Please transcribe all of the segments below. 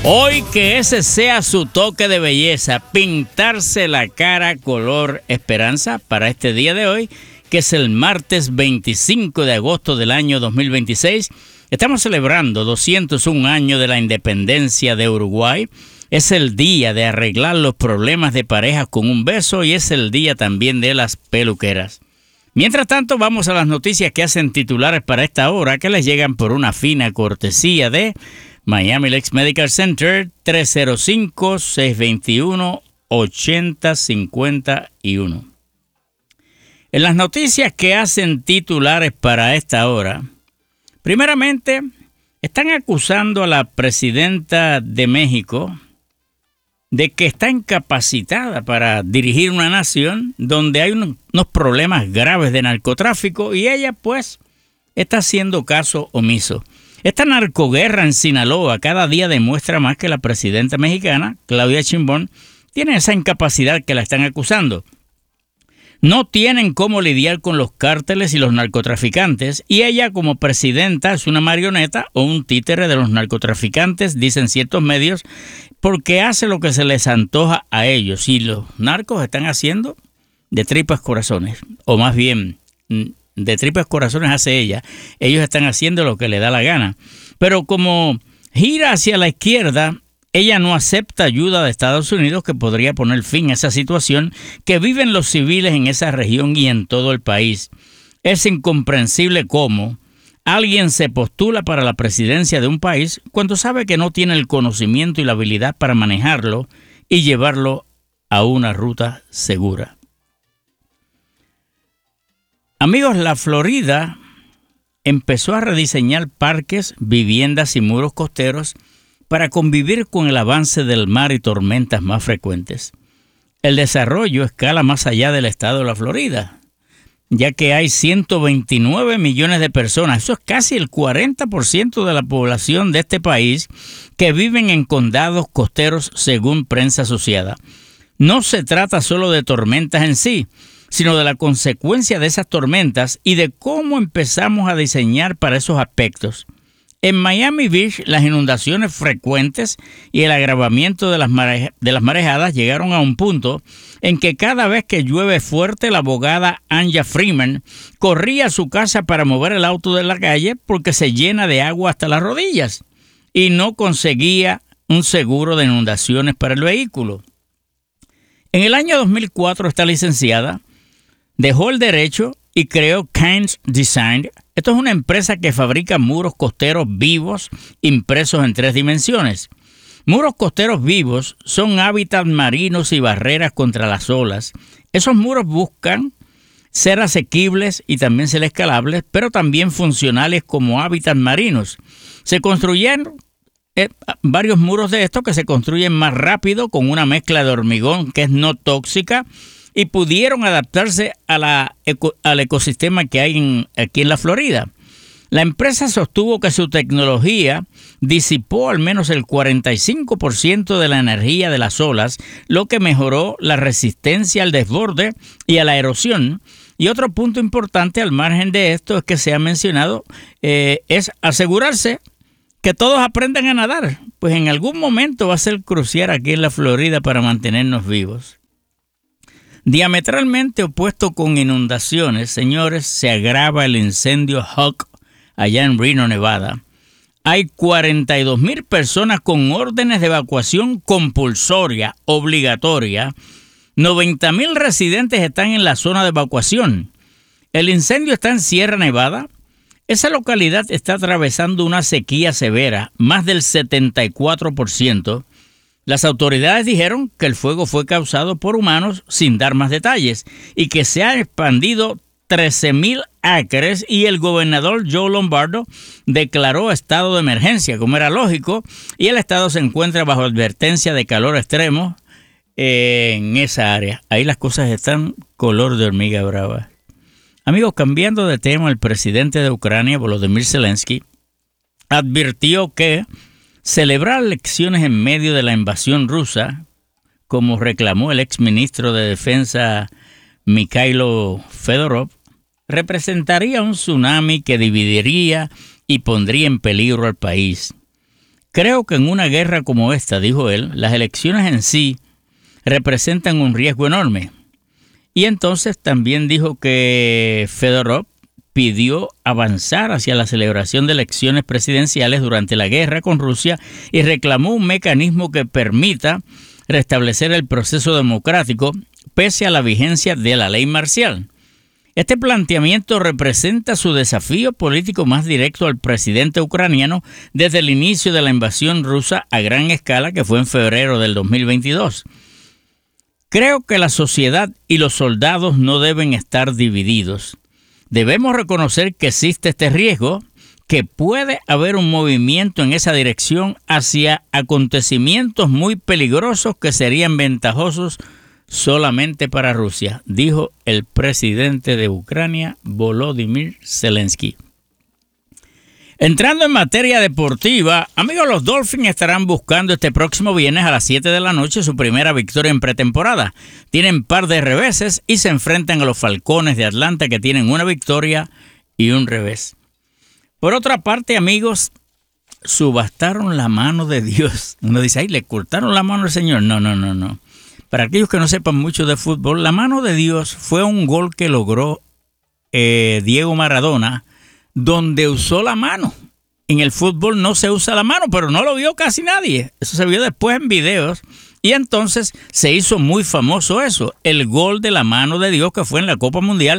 Hoy que ese sea su toque de belleza, pintarse la cara color esperanza para este día de hoy, que es el martes 25 de agosto del año 2026. Estamos celebrando 201 años de la independencia de Uruguay. Es el día de arreglar los problemas de parejas con un beso y es el día también de las peluqueras. Mientras tanto, vamos a las noticias que hacen titulares para esta hora, que les llegan por una fina cortesía de Miami Lakes Medical Center, 305-621-8051. En las noticias que hacen titulares para esta hora, primeramente, están acusando a la presidenta de México de que está incapacitada para dirigir una nación donde hay unos problemas graves de narcotráfico y ella, pues, está haciendo caso omiso. Esta narcoguerra en Sinaloa cada día demuestra más que la presidenta mexicana, Claudia Sheinbaum, tiene esa incapacidad que la están acusando. No tienen cómo lidiar con los cárteles y los narcotraficantes y ella como presidenta es una marioneta o un títere de los narcotraficantes, dicen ciertos medios, porque hace lo que se les antoja a ellos y los narcos están haciendo de tripas corazones, o más bien de tripas corazones hace ella. Ellos están haciendo lo que le da la gana. Pero como gira hacia la izquierda, ella no acepta ayuda de Estados Unidos que podría poner fin a esa situación que viven los civiles en esa región y en todo el país. Es incomprensible cómo alguien se postula para la presidencia de un país cuando sabe que no tiene el conocimiento y la habilidad para manejarlo y llevarlo a una ruta segura. Amigos, la Florida empezó a rediseñar parques, viviendas y muros costeros para convivir con el avance del mar y tormentas más frecuentes. El desarrollo escala más allá del estado de la Florida, ya que hay 129 millones de personas, eso es casi el 40% de la población de este país, que viven en condados costeros según prensa asociada. No se trata solo de tormentas en sí, sino de la consecuencia de esas tormentas y de cómo empezamos a diseñar para esos aspectos. En Miami Beach, las inundaciones frecuentes y el agravamiento de las marejadas llegaron a un punto en que cada vez que llueve fuerte, la abogada Anja Freeman corría a su casa para mover el auto de la calle porque se llena de agua hasta las rodillas y no conseguía un seguro de inundaciones para el vehículo. En el año 2004, esta licenciada dejó el derecho y creó Kainz Design. Esto es una empresa que fabrica muros costeros vivos impresos en 3 dimensiones. Muros costeros vivos son hábitats marinos y barreras contra las olas. Esos muros buscan ser asequibles y también ser escalables, pero también funcionales como hábitats marinos. Se construyeron varios muros de estos que se construyen más rápido con una mezcla de hormigón que es no tóxica, y pudieron adaptarse al ecosistema que hay aquí en la Florida. La empresa sostuvo que su tecnología disipó al menos el 45% de la energía de las olas, lo que mejoró la resistencia al desborde y a la erosión. Y otro punto importante al margen de esto es que se ha mencionado, es asegurarse que todos aprendan a nadar, pues en algún momento va a ser crucial aquí en la Florida para mantenernos vivos. Diametralmente opuesto con inundaciones, señores, se agrava el incendio Hawk allá en Reno, Nevada. Hay 42,000 personas con órdenes de evacuación compulsoria, obligatoria. 90,000 residentes están en la zona de evacuación. El incendio está en Sierra Nevada. Esa localidad está atravesando una sequía severa, más del 74%. Las autoridades dijeron que el fuego fue causado por humanos sin dar más detalles y que se han expandido 13,000 acres y el gobernador Joe Lombardo declaró estado de emergencia, como era lógico, y el estado se encuentra bajo advertencia de calor extremo en esa área. Ahí las cosas están color de hormiga brava. Amigos, cambiando de tema, el presidente de Ucrania, Volodymyr Zelensky, advirtió que celebrar elecciones en medio de la invasión rusa, como reclamó el exministro de Defensa Mikhailo Fedorov, representaría un tsunami que dividiría y pondría en peligro al país. Creo que en una guerra como esta, dijo él, las elecciones en sí representan un riesgo enorme. Y entonces también dijo que Fedorov pidió avanzar hacia la celebración de elecciones presidenciales durante la guerra con Rusia y reclamó un mecanismo que permita restablecer el proceso democrático pese a la vigencia de la ley marcial. Este planteamiento representa su desafío político más directo al presidente ucraniano desde el inicio de la invasión rusa a gran escala que fue en febrero del 2022. Creo que la sociedad y los soldados no deben estar divididos. Debemos reconocer que existe este riesgo, que puede haber un movimiento en esa dirección hacia acontecimientos muy peligrosos que serían ventajosos solamente para Rusia, dijo el presidente de Ucrania, Volodymyr Zelensky. Entrando en materia deportiva, amigos, los Dolphins estarán buscando este próximo viernes a las 7 de la noche su primera victoria en pretemporada. Tienen par de reveses y se enfrentan a los Falcones de Atlanta, que tienen una victoria y un revés. Por otra parte, amigos, subastaron la mano de Dios. Uno dice, ay, le cortaron la mano al Señor. No. Para aquellos que no sepan mucho de fútbol, la mano de Dios fue un gol que logró Diego Maradona, donde usó la mano. En el fútbol no se usa la mano, pero no lo vio casi nadie. Eso se vio después en videos. Y entonces se hizo muy famoso eso, el gol de la mano de Dios que fue en la Copa Mundial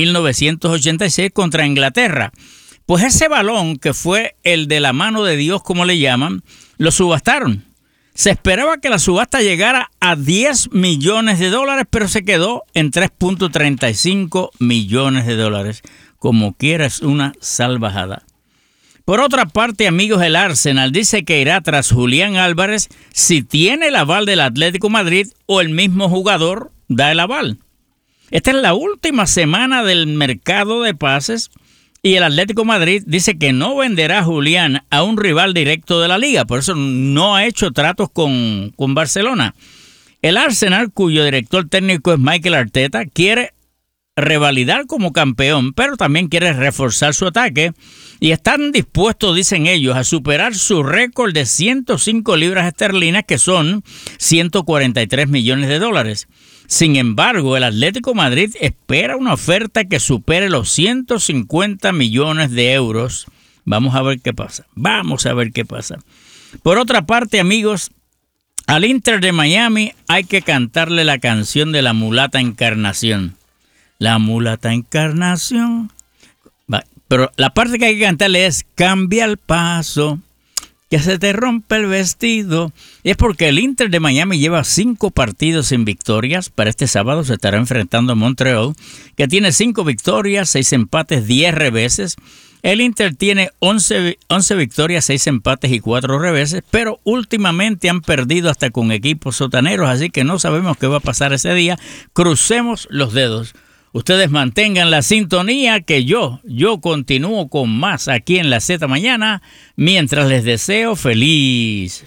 1986 contra Inglaterra. Pues ese balón, que fue el de la mano de Dios, como le llaman, lo subastaron. Se esperaba que la subasta llegara a $10 millones, pero se quedó en $3.35 millones. Como quiera, es una salvajada. Por otra parte, amigos, el Arsenal dice que irá tras Julián Álvarez si tiene el aval del Atlético Madrid o el mismo jugador da el aval. Esta es la última semana del mercado de pases y el Atlético Madrid dice que no venderá a Julián a un rival directo de la liga. Por eso no ha hecho tratos con Barcelona. El Arsenal, cuyo director técnico es Mikel Arteta, quiere revalidar como campeón, pero también quiere reforzar su ataque y están dispuestos, dicen ellos, a superar su récord de 105 libras esterlinas, que son $143 millones. Sin embargo, el Atlético Madrid espera una oferta que supere los 150 millones de euros. Vamos a ver qué pasa. Por otra parte, amigos, al Inter de Miami hay que cantarle la canción de la mulata Encarnación. La mulata Encarnación. Pero la parte que hay que cantarle es cambia el paso, que se te rompe el vestido. Y es porque el Inter de Miami lleva 5 partidos sin victorias. Para este sábado se estará enfrentando a Montreal, que tiene 5 victorias, 6 empates, 10 reveses. El Inter tiene 11 victorias, 6 empates y 4 reveses, pero últimamente han perdido hasta con equipos sotaneros, así que no sabemos qué va a pasar ese día. Crucemos los dedos. Ustedes mantengan la sintonía, que yo continúo con más aquí en la Z Mañana, mientras les deseo feliz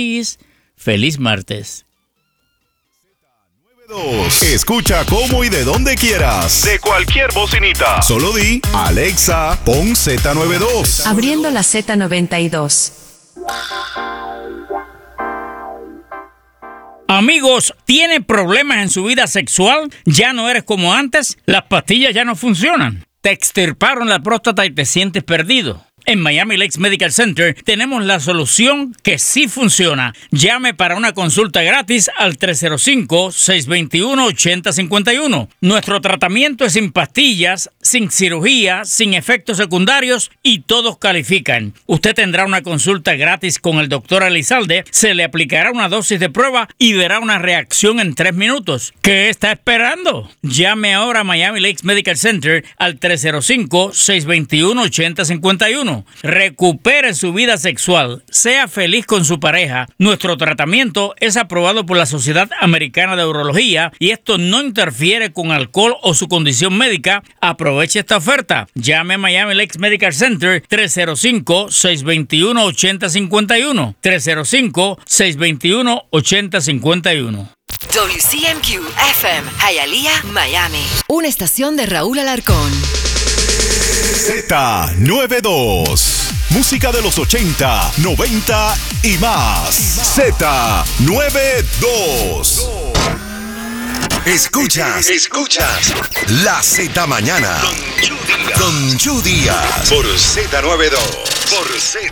martes. Escucha cómo y de donde quieras, de cualquier bocinita. Solo di, Alexa, pon Z92. Abriendo la Z92. Amigos, ¿tiene problemas en su vida sexual? ¿Ya no eres como antes? ¿Las pastillas ya no funcionan? ¿Te extirparon la próstata y te sientes perdido? En Miami Lakes Medical Center tenemos la solución que sí funciona. Llame para una consulta gratis al 305-621-8051. Nuestro tratamiento es sin pastillas, sin cirugía, sin efectos secundarios y todos califican. Usted tendrá una consulta gratis con el doctor Elizalde, se le aplicará una dosis de prueba y verá una reacción en 3 minutos. ¿Qué está esperando? Llame ahora a Miami Lakes Medical Center al 305-621-8051. Recupere su vida sexual, sea feliz con su pareja. Nuestro tratamiento es aprobado por la Sociedad Americana de Urología y esto no interfiere con alcohol o su condición médica. Aproveche esta oferta. Llame a Miami Lakes Medical Center 305-621-8051. 305-621-8051. WCMQ FM, Hialeah, Miami. Una estación de Raúl Alarcón. Z92. música de los 80, 90 y más. Z92. Escuchas La Z Mañana con Yu Díaz por Z92.